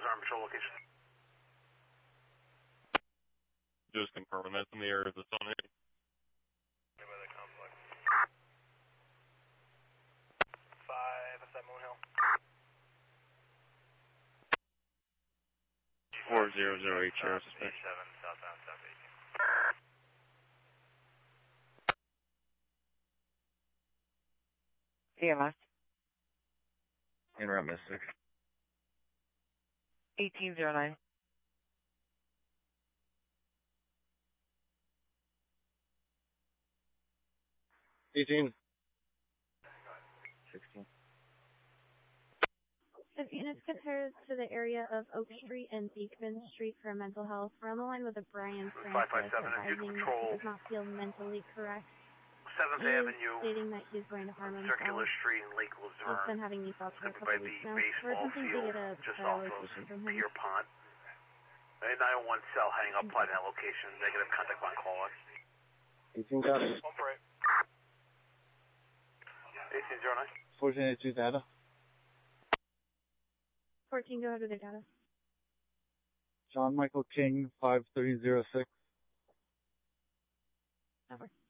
Arm Patrol location. Just confirming that's in the area of the sun. By the complex. 5 at Moon Hill. 4008 Sheriff Suspect. 7 southbound, south 18. CMS. In route Mystic. 1809. $18. 16. If units compared to the area of Oak Street and Beekman Street for mental health, we're on the line with a Brian Francis advising that he does not feel mentally correct. 7th He is Avenue, stating that he's going to harm himself. Circular Street in Lake He's Luzerne. been having these thoughts for a By couple the weeks now. We're baseball attempting to field, get a just off of location from him. Pier Pond. A 901 cell hang up by that location. Negative contact on call. 18 copy. 1 for 8. 1809. 1482 data. 14, go ahead with their data. John Michael King, 5306. Over.